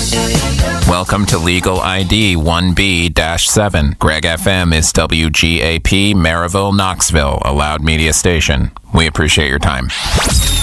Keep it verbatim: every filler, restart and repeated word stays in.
Welcome to Legal I D one B seven. Greg F M is W G A P, Maryville, Knoxville, a loud media station. We appreciate your time.